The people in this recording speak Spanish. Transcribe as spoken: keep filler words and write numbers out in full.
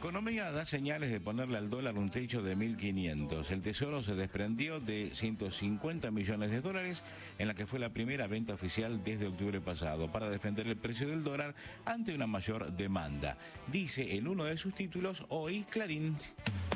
economía da señales de ponerle al dólar un techo de mil quinientos. El Tesoro se desprendió de ciento cincuenta millones de dólares en la que fue la primera venta oficial desde octubre pasado para defender el precio del dólar ante una mayor demanda. Dice en uno de sus títulos hoy Clarín.